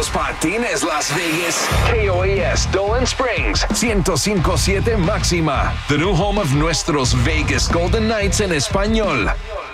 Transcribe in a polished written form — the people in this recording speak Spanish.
Patines Las Vegas. KOAS Dolan Springs 105.7 máxima. The new home of nuestros Vegas Golden Knights en español.